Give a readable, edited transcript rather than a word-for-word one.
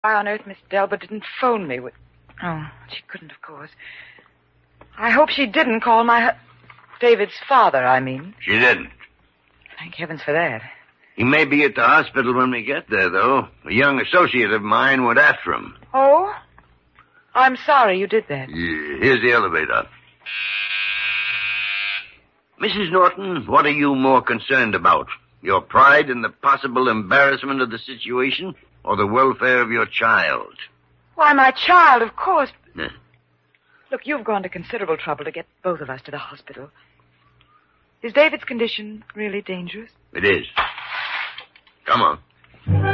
Why on earth Miss Delbert didn't phone me? Oh, she couldn't, of course. I hope she didn't call David's father, I mean. She didn't. Thank heavens for that. He may be at the hospital when we get there, though. A young associate of mine went after him. Oh? I'm sorry you did that. Yeah, here's the elevator. Mrs. Norton, what are you more concerned about? Your pride in the possible embarrassment of the situation, or the welfare of your child? Why, my child, of course. Yeah. Look, you've gone to considerable trouble to get both of us to the hospital. Is David's condition really dangerous? It is. Come on.